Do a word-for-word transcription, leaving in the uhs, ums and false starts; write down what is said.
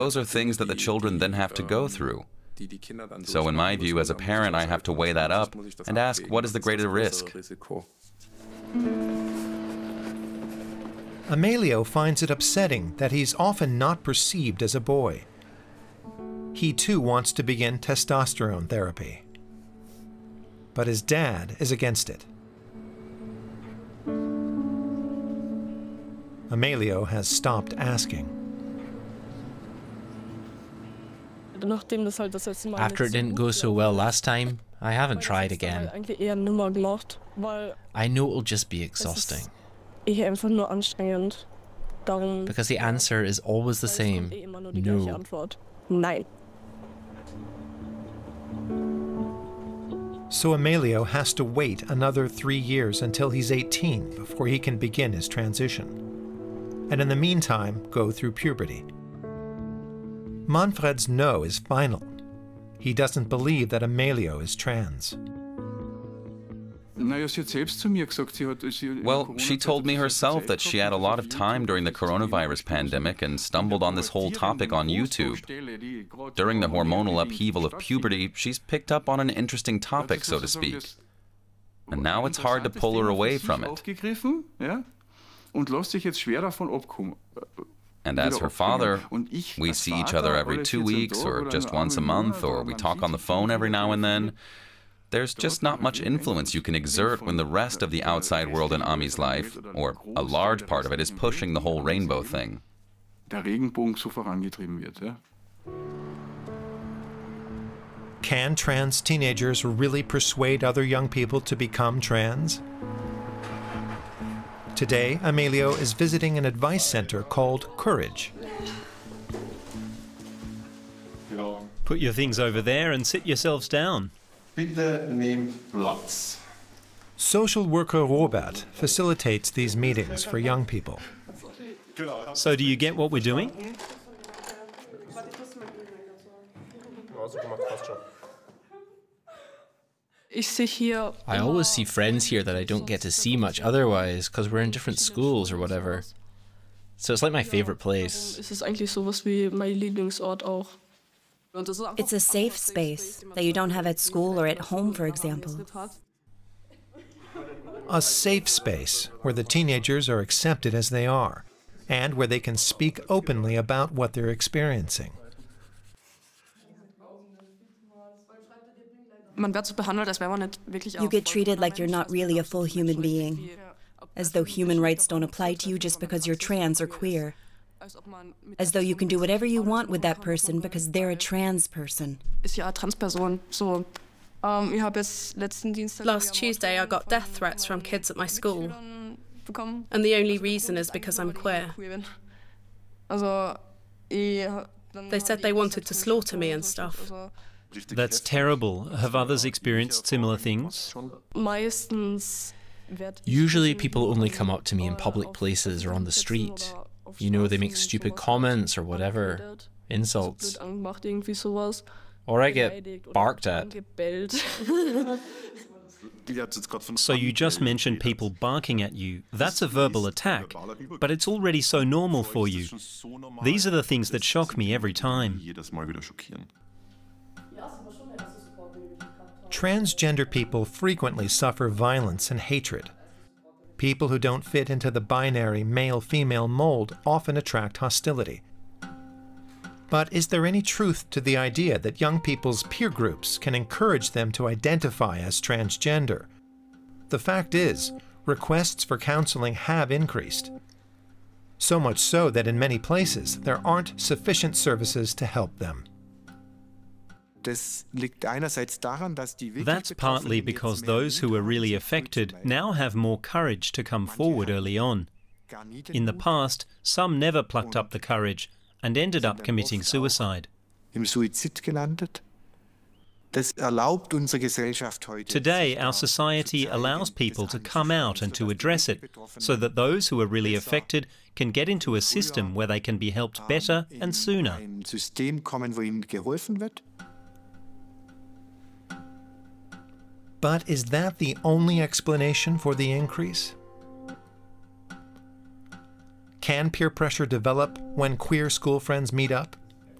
Those are things that the children then have to go through. So in my view, as a parent, I have to weigh that up and ask, what is the greater risk? Emilio finds it upsetting that he's often not perceived as a boy. He too wants to begin testosterone therapy. But his dad is against it. Emilio has stopped asking. After it didn't go so well last time, I haven't tried again. I know it'll just be exhausting. Because the answer is always the same: no. So Emilio has to wait another three years until he's eighteen before he can begin his transition. And in the meantime, go through puberty. Manfred's no is final. He doesn't believe that Emilio is trans. Well, she told me herself that she had a lot of time during the coronavirus pandemic and stumbled on this whole topic on YouTube. During the hormonal upheaval of puberty, she's picked up on an interesting topic, so to speak. And now it's hard to pull her away from it. And as her father, we see each other every two weeks or just once a month, or we talk on the phone every now and then. There's just not much influence you can exert when the rest of the outside world in Ami's life, or a large part of it, is pushing the whole rainbow thing. Can trans teenagers really persuade other young people to become trans? Today, Emilio is visiting an advice center called Courage. Put your things over there and sit yourselves down. Bitte nehmt Platz. Social worker Robert facilitates these meetings for young people. So do you get what we're doing? I always see friends here that I don't get to see much otherwise because we're in different schools or whatever. So it's like my favorite place. It's a safe space that you don't have at school or at home, for example. A safe space where the teenagers are accepted as they are and where they can speak openly about what they're experiencing. You get treated like you're not really a full human being, as though human rights don't apply to you just because you're trans or queer, as though you can do whatever you want with that person because they're a trans person. Last Tuesday I got death threats from kids at my school, and the only reason is because I'm queer. They said they wanted to slaughter me and stuff. That's terrible. Have others experienced similar things? Usually people only come up to me in public places or on the street. You know, they make stupid comments or whatever, insults. Or I get barked at. So you just mentioned people barking at you. That's a verbal attack, but it's already so normal for you. These are the things that shock me every time. Transgender people frequently suffer violence and hatred. People who don't fit into the binary male-female mold often attract hostility. But is there any truth to the idea that young people's peer groups can encourage them to identify as transgender? The fact is, requests for counseling have increased. So much so that in many places there aren't sufficient services to help them. That's partly because those who are really affected now have more courage to come forward early on. In the past, some never plucked up the courage and ended up committing suicide. Today, our society allows people to come out and to address it, so that those who are really affected can get into a system where they can be helped better and sooner. But is that the only explanation for the increase? Can peer pressure develop when queer school friends meet up?